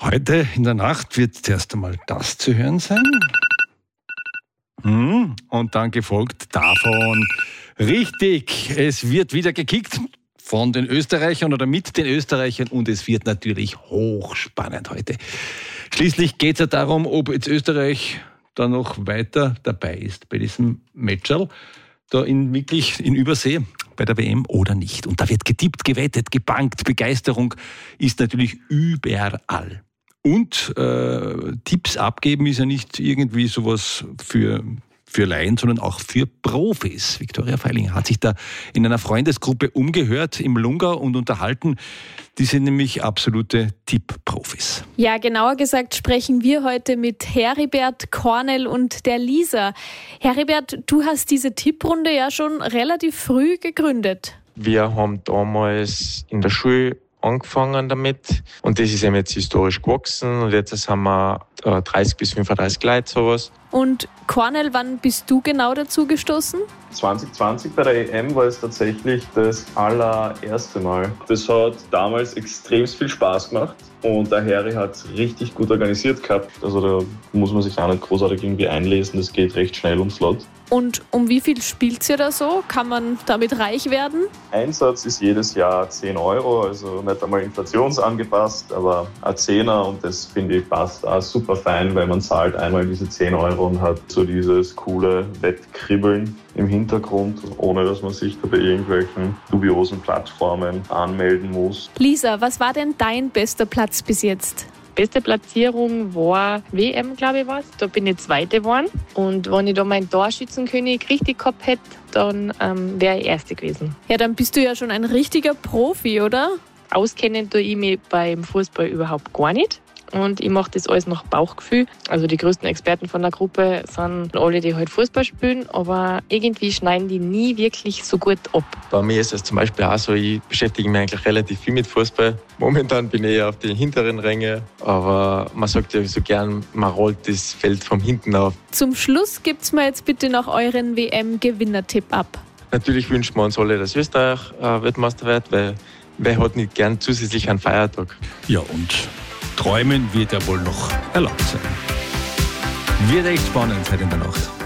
Heute in der Nacht wird zuerst einmal das zu hören sein. Und dann gefolgt davon, richtig, es wird wieder gekickt von den Österreichern oder mit den Österreichern und es wird natürlich hochspannend heute. Schließlich geht es ja darum, ob jetzt Österreich da noch weiter dabei ist bei diesem Matcherl da in Übersee bei der WM oder nicht. Und da wird getippt, gewettet, gebankt, Begeisterung ist natürlich überall. Und Tipps abgeben ist ja nicht irgendwie sowas für Laien, sondern auch für Profis. Viktoria Feilinger hat sich da in einer Freundesgruppe umgehört im Lungau und unterhalten. Die sind nämlich absolute Tipp-Profis. Ja, genauer gesagt sprechen wir heute mit Heribert, Cornel und der Lisa. Heribert, du hast diese Tipprunde ja schon relativ früh gegründet. Wir haben damals in der Schule angefangen damit und das ist eben jetzt historisch gewachsen und jetzt haben wir 30 bis 35 Leute sowas. Und Cornel, wann bist du genau dazu gestoßen? 2020 bei der EM war es tatsächlich das allererste Mal. Das hat damals extrem viel Spaß gemacht und der Harry hat es richtig gut organisiert gehabt. Also da muss man sich auch nicht großartig irgendwie einlesen, das geht recht schnell ums Lot. Und um wie viel spielt ihr da so? Kann man damit reich werden? Einsatz ist jedes Jahr 10 €, also nicht einmal inflationsangepasst, aber ein Zehner und das finde ich passt auch super fein, weil man zahlt einmal diese 10 € und hat so dieses coole Wettkribbeln im Hintergrund, ohne dass man sich da bei irgendwelchen dubiosen Plattformen anmelden muss. Lisa, was war denn dein bester Platz bis jetzt? Beste Platzierung war WM, glaube ich, war's. Da bin ich Zweite geworden. Und wenn ich da meinen Torschützenkönig richtig gehabt hätte, dann wäre ich Erste gewesen. Ja, dann bist du ja schon ein richtiger Profi, oder? Auskennen tue ich mich beim Fußball überhaupt gar nicht. Und ich mache das alles nach Bauchgefühl. Also die größten Experten von der Gruppe sind alle, die halt Fußball spielen, aber irgendwie schneiden die nie wirklich so gut ab. Bei mir ist es zum Beispiel auch so, ich beschäftige mich eigentlich relativ viel mit Fußball. Momentan bin ich eher auf den hinteren Rängen, aber man sagt ja so gern, man rollt das Feld von hinten auf. Zum Schluss gibt's mir jetzt bitte noch euren WM-Gewinnertipp ab. Natürlich wünschen wir uns alle, dass Österreich Weltmeister wird, weil wer hat nicht gern zusätzlich einen Feiertag. Ja, und Träumen wird ja wohl noch erlaubt sein. Wird echt spannend heute in der Nacht.